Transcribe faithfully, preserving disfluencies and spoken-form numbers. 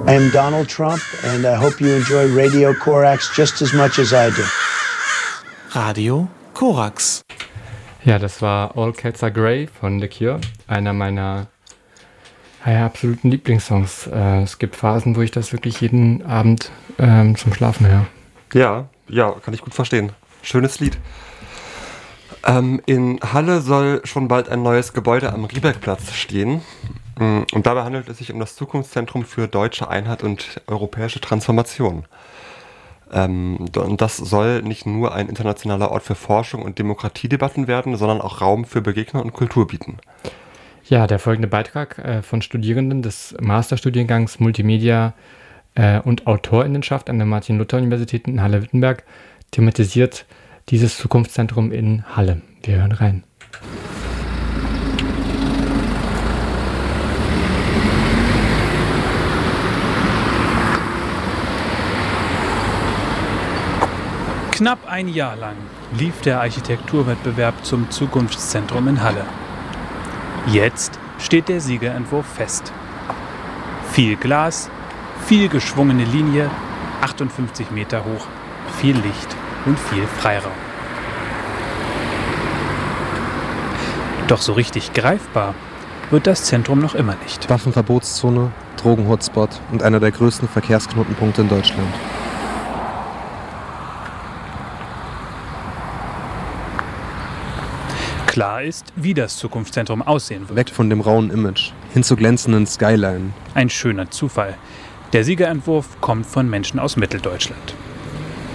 I am Donald Trump and I hope you enjoy Radio Korax just as much as I do. Radio Korax. Ja, das war All Cats Are Grey von The Cure, einer meiner ja, absoluten Lieblingssongs. Äh, es gibt Phasen, wo ich das wirklich jeden Abend ähm, zum Schlafen höre. Ja, ja, kann ich gut verstehen. Schönes Lied. Ähm, in Halle soll schon bald ein neues Gebäude am Riebergplatz stehen. Und dabei handelt es sich um das Zukunftszentrum für deutsche Einheit und europäische Transformation. Ähm, und das soll nicht nur ein internationaler Ort für Forschung und Demokratiedebatten werden, sondern auch Raum für Begegnung und Kultur bieten. Ja, der folgende Beitrag äh, von Studierenden des Masterstudiengangs Multimedia äh, und Autorinnenschaft an der Martin-Luther-Universität in Halle-Wittenberg thematisiert dieses Zukunftszentrum in Halle. Wir hören rein. Knapp ein Jahr lang lief der Architekturwettbewerb zum Zukunftszentrum in Halle. Jetzt steht der Siegerentwurf fest. Viel Glas, viel geschwungene Linie, achtundfünfzig Meter hoch, viel Licht und viel Freiraum. Doch so richtig greifbar wird das Zentrum noch immer nicht. Waffenverbotszone, Drogenhotspot und einer der größten Verkehrsknotenpunkte in Deutschland. Klar ist, wie das Zukunftszentrum aussehen wird. Weg von dem rauen Image, hin zur glänzenden Skyline. Ein schöner Zufall. Der Siegerentwurf kommt von Menschen aus Mitteldeutschland.